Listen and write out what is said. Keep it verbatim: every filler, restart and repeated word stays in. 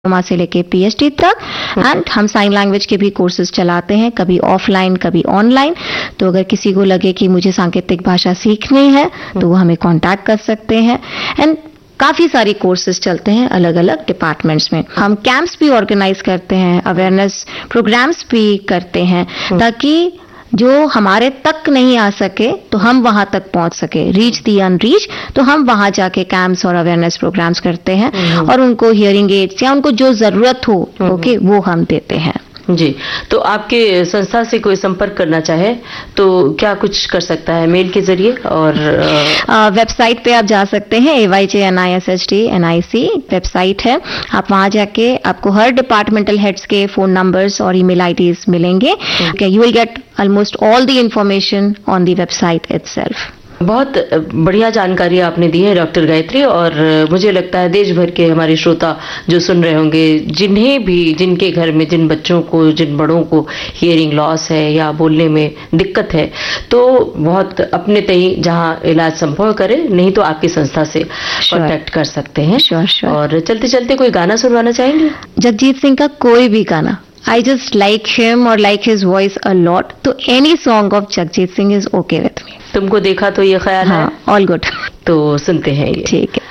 Diploma से लेके PhD तक। एंड हम साइन लैंग्वेज के भी कोर्सेज चलाते हैं, कभी ऑफलाइन कभी ऑनलाइन। तो अगर किसी को लगे कि मुझे सांकेतिक भाषा सीखनी है तो वो हमें कांटेक्ट कर सकते हैं। एंड काफी सारी कोर्सेज चलते हैं अलग अलग डिपार्टमेंट्स में। हम कैंप्स भी ऑर्गेनाइज करते हैं, अवेयरनेस प्रोग्राम्स भी करते हैं, ताकि जो हमारे तक नहीं आ सके तो हम वहां तक पहुंच सके, रीच दी अनरीच। तो हम वहां जाके कैंप्स और अवेयरनेस प्रोग्राम्स करते हैं और उनको हियरिंग एड्स या उनको जो जरूरत हो ओके वो हम देते हैं। जी, तो आपके संस्था से कोई संपर्क करना चाहे तो क्या कुछ कर सकता है? मेल के जरिए और वेबसाइट पे आप जा सकते हैं, ए Y J N I S H D N I C website है। आप वहां जाके आपको हर डिपार्टमेंटल हेड्स के फोन नंबर्स और ईमेल आईडीज मिलेंगे। You will get almost all the information on the website itself. बहुत बढ़िया जानकारी आपने दी है डॉक्टर गायत्री, और मुझे लगता है देश भर के हमारे श्रोता जो सुन रहे होंगे, जिन्हें भी जिनके घर में जिन बच्चों को जिन बड़ों को हियरिंग लॉस है या बोलने में दिक्कत है, तो बहुत अपने तय जहां इलाज संभव करे, नहीं तो आपकी संस्था से कांटेक्ट कर सकते हैं। Sure sure. और चलते चलते कोई गाना सुनवाना चाहेंगे? जगजीत सिंह का कोई भी गाना। I just like him or like his voice a lot. तो any song of Jagjit Singh is okay with me. तुमको देखा तो ये ख्याल हाँ, है? all good. तो सुनते हैं ये। ठीक है।